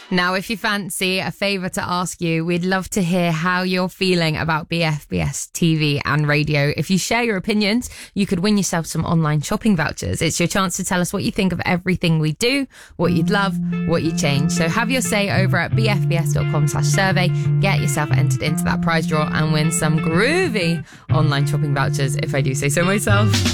Now, if you fancy a favour to ask you, we'd love to hear how you're feeling about BFBS TV and radio. If you share your opinions, you could win yourself some online shopping vouchers. It's your chance to tell us what you think of everything we do, what you'd love, what you'd change. So have your say over at bfbs.com/survey. Get yourself entered into that prize draw and win some groovy online shopping vouchers, if I do say so myself.